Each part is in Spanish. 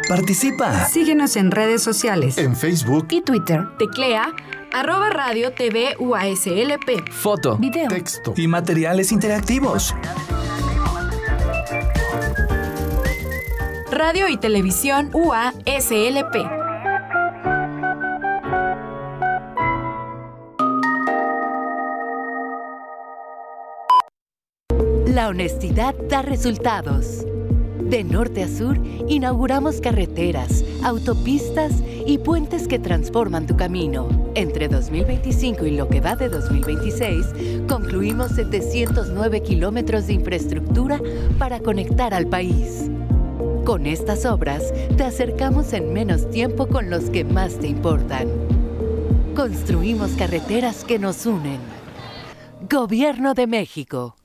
Participa. Síguenos en redes sociales. En Facebook y Twitter. Teclea @Radio TV UASLP. Foto, video, texto y materiales interactivos. Radio y Televisión UASLP. La honestidad da resultados. De norte a sur, inauguramos carreteras, autopistas y puentes que transforman tu camino. Entre 2025 y lo que va de 2026, concluimos 709 kilómetros de infraestructura para conectar al país. Con estas obras, te acercamos en menos tiempo con los que más te importan. Construimos carreteras que nos unen. Gobierno de México.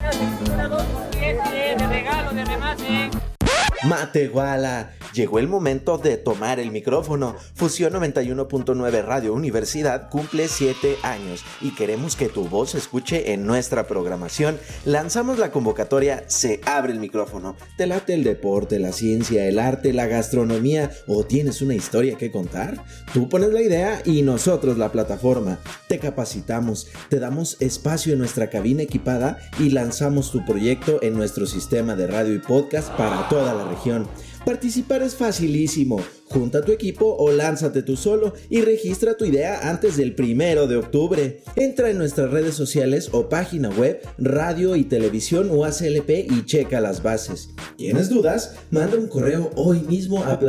Matehuala, llegó el momento de tomar el micrófono. Fusión 91.9 Radio Universidad cumple 7 años y queremos que tu voz se escuche en nuestra programación. Lanzamos la convocatoria Se abre el micrófono. ¿Te late el deporte, la ciencia, el arte, la gastronomía o tienes una historia que contar? Tú pones la idea y nosotros la plataforma. Te capacitamos, te damos espacio en nuestra cabina equipada y lanzamos tu proyecto en nuestro sistema de radio y podcast para toda la región. Participar es facilísimo. Junta tu equipo o lánzate tú solo y registra tu idea antes del 1 de octubre. Entra en nuestras redes sociales o página web Radio y Televisión UASLP y checa las bases. ¿Tienes dudas? Manda un correo hoy mismo a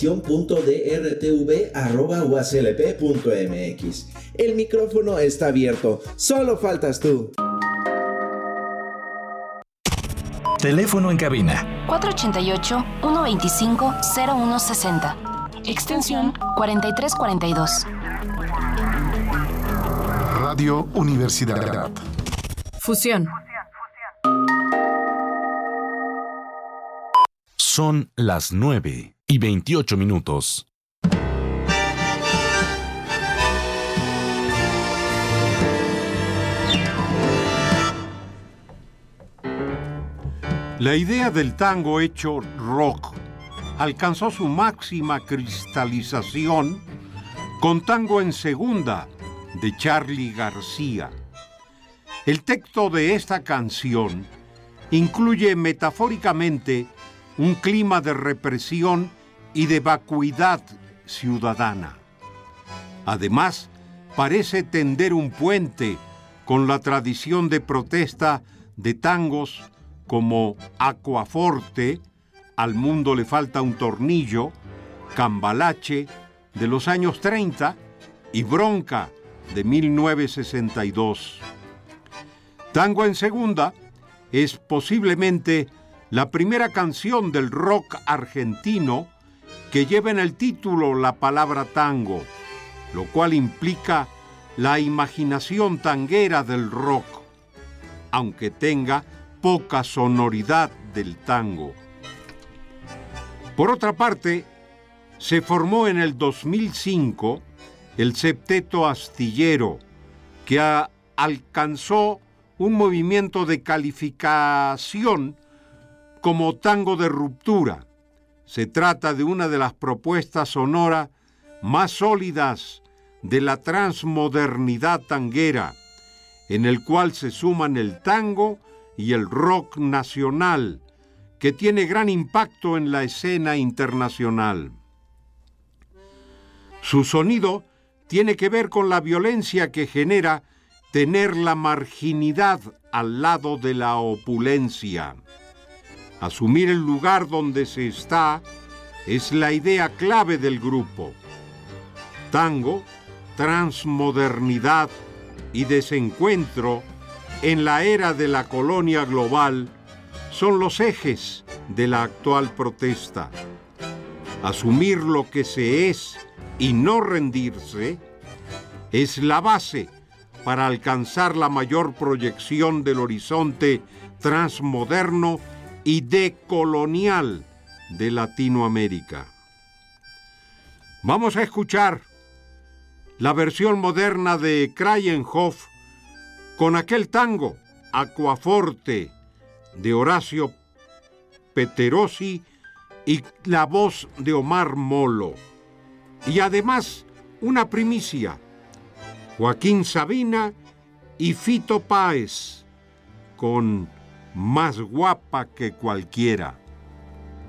planeación.drtv@uaslp.mx. El micrófono está abierto, solo faltas tú. Teléfono en cabina 488-125-0160. Extensión 4342. Radio Universidad. Fusión. Son las 9:28. La idea del tango hecho rock alcanzó su máxima cristalización con Tango en Segunda, de Charly García. El texto de esta canción incluye metafóricamente un clima de represión y de vacuidad ciudadana. Además, parece tender un puente con la tradición de protesta de tangos como Aquaforte, Al mundo le falta un tornillo, Cambalache, de los años 30, y Bronca, de 1962. Tango en Segunda es posiblemente la primera canción del rock argentino que lleva en el título la palabra tango, lo cual implica la imaginación tanguera del rock, aunque tenga poca sonoridad del tango. Por otra parte, se formó en el 2005 el Septeto Astillero, que alcanzó un movimiento de calificación como tango de ruptura. Se trata de una de las propuestas sonoras más sólidas de la transmodernidad tanguera, en el cual se suman el tango y el rock nacional, que tiene gran impacto en la escena internacional. Su sonido tiene que ver con la violencia que genera tener la marginidad al lado de la opulencia. Asumir el lugar donde se está es la idea clave del grupo. Tango, transmodernidad y desencuentro en la era de la colonia global son los ejes de la actual protesta. Asumir lo que se es y no rendirse es la base para alcanzar la mayor proyección del horizonte transmoderno y decolonial de Latinoamérica. Vamos a escuchar la versión moderna de Krayenhoff con aquel tango Aquaforte de Horacio Peterossi y la voz de Omar Molo. Y además, una primicia. Joaquín Sabina y Fito Páez, con Más guapa que cualquiera.